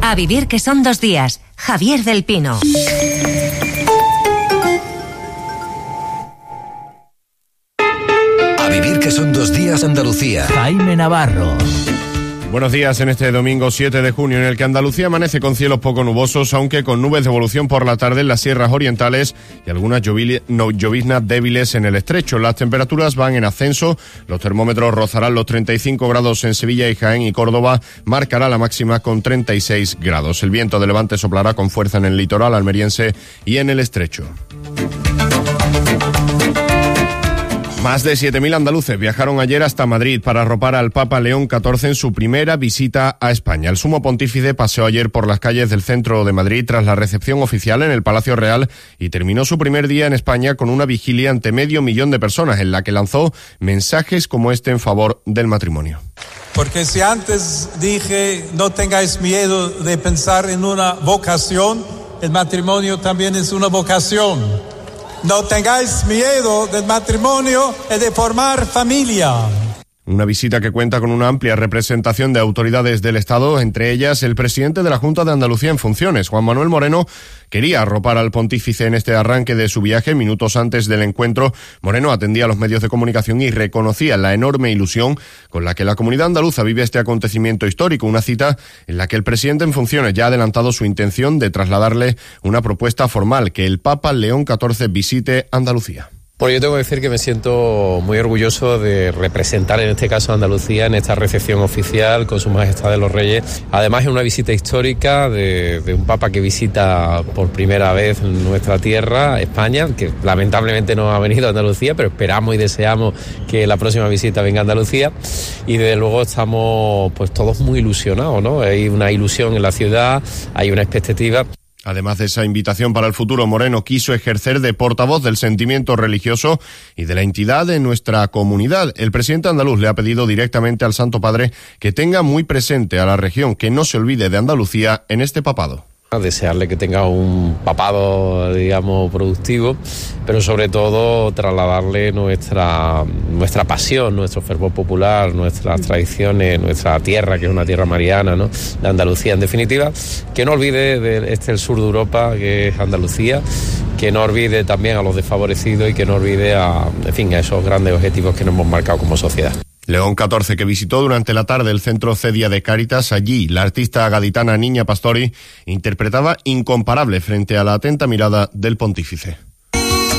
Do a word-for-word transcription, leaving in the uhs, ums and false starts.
A vivir que son dos días. Javier del Pino. A vivir que son dos días, Andalucía. Jaime Navarro. Buenos días en este domingo siete de junio, en el que Andalucía amanece con cielos poco nubosos, aunque con nubes de evolución por la tarde en las sierras orientales y algunas llovili- no, lloviznas débiles en el estrecho. Las temperaturas van en ascenso, los termómetros rozarán los treinta y cinco grados en Sevilla y Jaén, y Córdoba marcará la máxima con treinta y seis grados. El viento de levante soplará con fuerza en el litoral almeriense y en el estrecho. Más de siete mil andaluces viajaron ayer hasta Madrid para arropar al Papa León catorce en su primera visita a España. El sumo pontífice paseó ayer por las calles del centro de Madrid tras la recepción oficial en el Palacio Real y terminó su primer día en España con una vigilia ante medio millón de personas, en la que lanzó mensajes como este en favor del matrimonio. Porque si antes dije no tengáis miedo de pensar en una vocación, el matrimonio también es una vocación. No tengáis miedo del matrimonio y de formar familia. Una visita que cuenta con una amplia representación de autoridades del Estado, entre ellas el presidente de la Junta de Andalucía en funciones, Juan Manuel Moreno. Quería arropar al pontífice en este arranque de su viaje. Minutos antes del encuentro, Moreno atendía a los medios de comunicación y reconocía la enorme ilusión con la que la comunidad andaluza vive este acontecimiento histórico, una cita en la que el presidente en funciones ya ha adelantado su intención de trasladarle una propuesta formal, que el Papa León catorce visite Andalucía. Bueno, yo tengo que decir que me siento muy orgulloso de representar en este caso a Andalucía en esta recepción oficial con Su Majestad de los Reyes. Además, es una visita histórica de, de un Papa que visita por primera vez nuestra tierra, España, que lamentablemente no ha venido a Andalucía, pero esperamos y deseamos que la próxima visita venga a Andalucía. Y desde luego estamos pues todos muy ilusionados, ¿no? Hay una ilusión en la ciudad, hay una expectativa. Además de esa invitación para el futuro, Moreno quiso ejercer de portavoz del sentimiento religioso y de la entidad de nuestra comunidad. El presidente andaluz le ha pedido directamente al Santo Padre que tenga muy presente a la región, que no se olvide de Andalucía en este papado. Desearle que tenga un papado, digamos, productivo, pero sobre todo trasladarle nuestra nuestra pasión, nuestro fervor popular, nuestras tradiciones, nuestra tierra, que es una tierra mariana, ¿no?, de Andalucía. En definitiva, que no olvide de este el sur de Europa, que es Andalucía, que no olvide también a los desfavorecidos y que no olvide a, en fin, a esos grandes objetivos que nos hemos marcado como sociedad. León catorce, que visitó durante la tarde el centro Cedia de Cáritas. Allí, la artista gaditana Niña Pastori interpretaba Incomparable frente a la atenta mirada del pontífice.